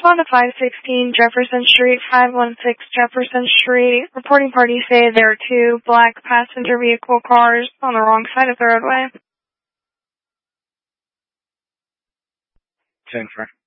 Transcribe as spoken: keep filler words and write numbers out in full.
Respond to five sixteen Jefferson Street, five one six Jefferson Street. Reporting parties say there are two black passenger vehicle cars on the wrong side of the roadway. ten four.